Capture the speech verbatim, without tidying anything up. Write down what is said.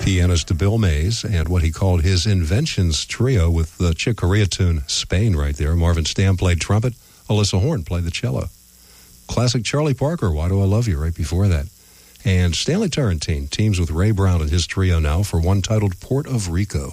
pianist Bill Mays, and what he called his Inventions Trio with the Chick Corea tune Spain right there. Marvin Stamm played trumpet. Alyssa Horn played the cello. Classic Charlie Parker, Why Do I Love You, right before that. And Stanley Turrentine teams with Ray Brown and his trio now for one titled Port of Rico.